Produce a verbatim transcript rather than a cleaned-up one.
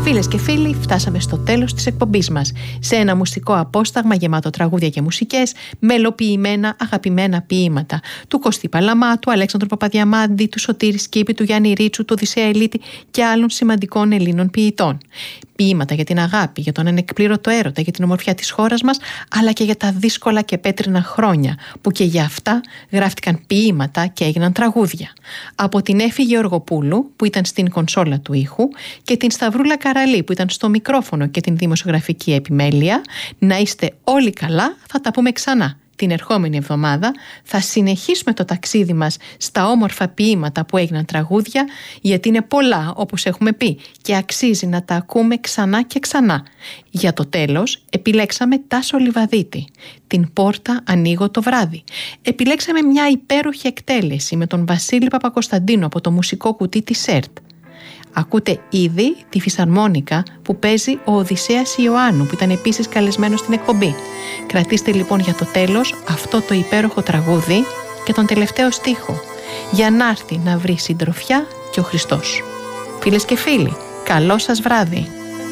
Φίλες και φίλοι, φτάσαμε στο τέλος της εκπομπής μας. Σε ένα μουσικό απόσταγμα γεμάτο τραγούδια και μουσικές, μελοποιημένα αγαπημένα ποίηματα του Κωστή Παλαμά, του Αλέξανδρου Παπαδιαμάντη, του Σωτήρη Σκήπη, του Γιάννη Ρίτσου, του Οδυσσέα Ηλίτη και άλλων σημαντικών Ελλήνων ποιητών. Ποίηματα για την αγάπη, για τον ανεκπλήρωτο έρωτα, για την ομορφιά της χώρας μας, αλλά και για τα δύσκολα και πέτρινα χρόνια, που και για αυτά γράφτηκαν ποίηματα και έγιναν τραγούδια. Από την Έφη Γεωργοπούλου, που ήταν στην κονσόλα του ήχου, και την Σταυρούλα Καραλή, που ήταν στο μικρόφωνο και την δημοσιογραφική επιμέλεια, να είστε όλοι καλά, θα τα πούμε ξανά. Την ερχόμενη εβδομάδα θα συνεχίσουμε το ταξίδι μας στα όμορφα ποίηματα που έγιναν τραγούδια, γιατί είναι πολλά όπως έχουμε πει και αξίζει να τα ακούμε ξανά και ξανά. Για το τέλος επιλέξαμε Τάσο Λιβαδίτη, την Πόρτα ανοίγω το βράδυ. Επιλέξαμε μια υπέροχη εκτέλεση με τον Βασίλη Παπακοσταντίνο από το μουσικό κουτί της ΕΡΤ. Ακούτε ήδη τη φυσαρμόνικα που παίζει ο Οδυσσέας Ιωάννου, που ήταν επίσης καλεσμένος στην εκπομπή. Κρατήστε λοιπόν για το τέλος αυτό το υπέροχο τραγούδι και τον τελευταίο στίχο, για να έρθει να βρει συντροφιά και ο Χριστός. Φίλες και φίλοι, καλό σας βράδυ.